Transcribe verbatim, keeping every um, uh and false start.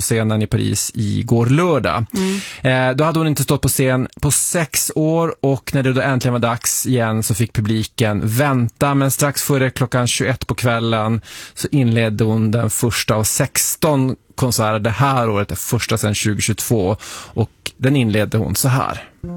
scenen i Paris igår lördag. Mm. Eh, då hade hon inte stått på scen på sex år och när det då äntligen var dags igen så fick publiken vänta. Men strax före klockan tjugoett på kvällen så inledde hon den första av sexton konserter det här året, det första sedan tjugohundratjugotvå, och den inledde hon så här.